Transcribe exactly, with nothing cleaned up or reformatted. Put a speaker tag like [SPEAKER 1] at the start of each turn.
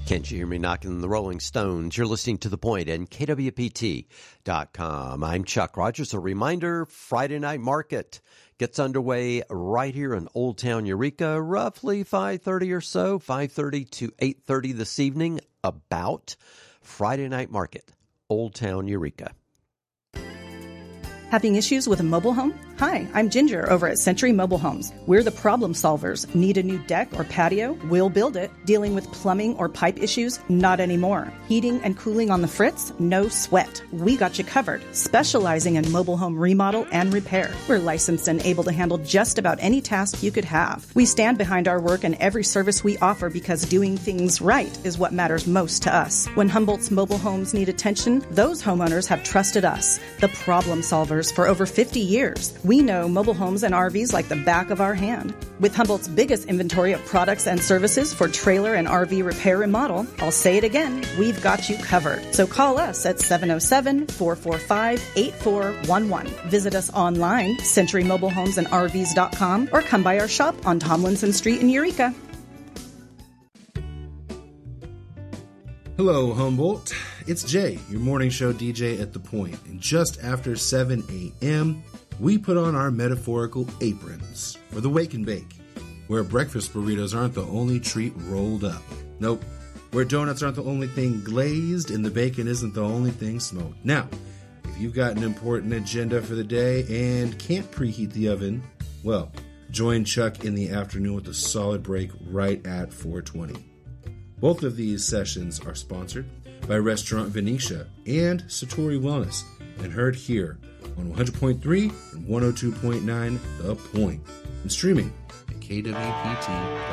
[SPEAKER 1] Can't you hear me knocking the Rolling Stones? You're listening to The Point and K W P T dot com. I'm Chuck Rogers. A reminder, Friday Night Market gets underway right here in Old Town Eureka, roughly five thirty or so, five thirty to eight thirty this evening, about Friday Night Market, Old Town Eureka.
[SPEAKER 2] Having issues with a mobile home? Hi, I'm Ginger over at Century Mobile Homes. We're the problem solvers. Need a new deck or patio? We'll build it. Dealing with plumbing or pipe issues? Not anymore. Heating and cooling on the fritz? No sweat. We got you covered. Specializing in mobile home remodel and repair. We're licensed and able to handle just about any task you could have. We stand behind our work and every service we offer because doing things right is what matters most to us. When Humboldt's mobile homes need attention, those homeowners have trusted us, the problem solvers, for over fifty years. We know mobile homes and R Vs like the back of our hand. With Humboldt's biggest inventory of products and services for trailer and R V repair and remodel, I'll say it again, we've got you covered. So call us at seven oh seven, four four five, eight four one one. Visit us online, century mobile homes and R Vs dot com, or come by our shop on Tomlinson Street in Eureka.
[SPEAKER 3] Hello, Humboldt. It's Jay, your morning show D J at The Point. And just after seven a.m., we put on our metaphorical aprons for the Wake and Bake, where breakfast burritos aren't the only treat rolled up. Nope, where donuts aren't the only thing glazed and the bacon isn't the only thing smoked. Now, if you've got an important agenda for the day and can't preheat the oven, well, join Chuck in the afternoon with a solid break right at four twenty. Both of these sessions are sponsored by Restaurant Venetia and Satori Wellness and heard here on one hundred point three and one oh two point nine The Point and streaming at K W P T.